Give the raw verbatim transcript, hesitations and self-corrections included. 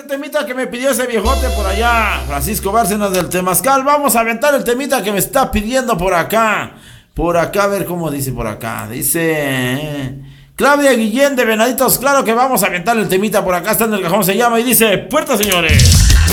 temita que me pidió ese viejote por allá, Francisco Bárcenas del Temazcal. Vamos a aventar el temita que me está pidiendo por acá. Por acá, a ver cómo dice por acá. Dice Claudia Guillén de Venaditos. Claro que vamos a aventar el temita por acá. Está en el cajón, se llama y dice: puerta, señores.